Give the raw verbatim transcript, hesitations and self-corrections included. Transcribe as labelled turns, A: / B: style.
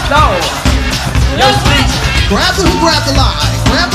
A: No. Yo, Sleep.
B: Grab the who grabbed the lie. Grab the